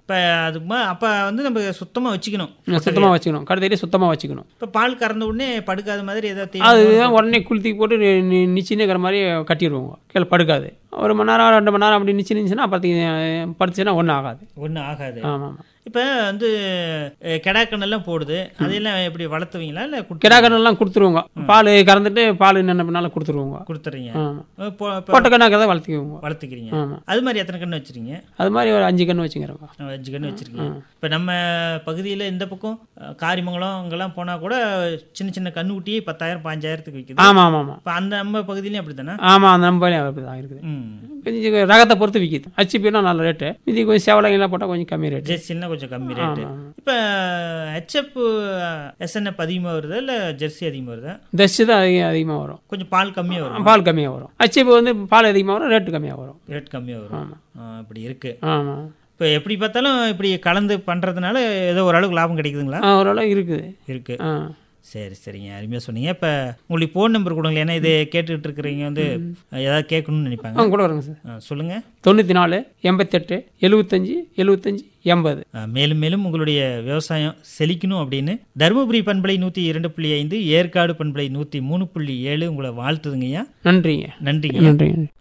இப்போ அதுக்கு அப்போ வந்து நம்ம சுத்தமாக வச்சுக்கணும். சுத்தமாக வச்சுக்கணும், கடைத்தறி சுத்தமாக வச்சுக்கணும். இப்போ பால் கறந்த உடனே படுக்காத மாதிரி ஏதாவது அதுதான் உடனே குளித்தி போட்டு நிச்சினுங்கிற மாதிரி கட்டிடுவோங்க, கீழே படுக்காது. 1 மணி நேரம் 2 மணி நேரம் அப்படி நிச்சுன்னா படுத்துச்சுன்னா ஒன்றும் ஆகாது. ஒன்றும் ஆகாது. ஆமாம். இப்போ வந்து கெடாக்கண்ணெல்லாம் போடுது, அதையெல்லாம் எப்படி வளர்த்துவீங்களா இல்லை? கெடாக்கண்ணெல்லாம் கொடுத்துருவோங்க, பால் கறந்துட்டு பால் என்ன பண்ணாலும் கொடுத்துருவோங்க. கொடுத்துறீங்க. போட்ட கண்ணாக்க வளர்த்துக்கிறீங்க. அது மாதிரி எத்தனை கன்று வச்சுருக்கீங்க? அது மாதிரி ஒரு 5 கன்று வச்சுக்கிறோங்க. 5 கன்று வச்சுருக்கீங்க. இப்போ நம்ம பகுதியில் இந்த பக்கம் காரிமங்கலம் அங்கெல்லாம் போனால் கூட சின்ன சின்ன கண்ணுக்குட்டியே 10,000 15,000க்கு விற்குது. ஆமாம் ஆமாம் ஆமாம். இப்போ அந்த நம்ம பகுதியிலையும் அப்படி தானே? ஆமாம், அந்த நம்ம அப்படி தான் இருக்குது. கொஞ்சம் ரகத்தை பொறுத்து விற்கிது. ஹெச்எஃப்னா நல்ல ரேட்டு, இது கொஞ்சம் சேவலைங்கெல்லாம் போட்டால் கொஞ்சம் கம்மி ரேட். ஜெர்சின்னா கொஞ்சம் கம்மி ரேட்டு. இப்போ ஹெச்எஃப் எஸ்என்எஃப் அதிகமாக வருதா இல்லை ஜெர்சி அதிகமாக வருதா? ஜெர்சி தான் அதிகமாக வரும், கொஞ்சம் பால் கம்மியாக வரும். பால் கம்மியாக வரும். ஹெச்எஃப் வந்து பால் அதிகமாக வரும், ரேட்டு கம்மியாக வரும். ரேட் கம்மியாக வரும். இப்படி இருக்கு. ஆமாம். இப்போ எப்படி பார்த்தாலும் இப்படி கலந்து பண்ணுறதுனால ஏதோ ஓரளவுக்கு லாபம் கிடைக்குதுங்களா? ஓரளவு இருக்குது. சரிங்க, அருமையாக சொன்னீங்க. இப்போ உங்களுக்கு ஃபோன் நம்பர் கொடுங்களேன், ஏன்னா இது கேட்டுக்கிட்டு இருக்கிறீங்க வந்து ஏதாவது கேட்கணும்னு நினைப்பாங்க. கூட வருங்க சார். சொல்லுங்கள். 94 88 75 75 80. மேலும் மேலும் உங்களுடைய விவசாயம் செழிக்கணும் அப்படின்னு தருமபுரி பண்பலை 102.5, ஏற்காடு பண்பலை 103.7 உங்களை வாழ்த்துதுங்கய்யா. நன்றிங்க. நன்றிங்க.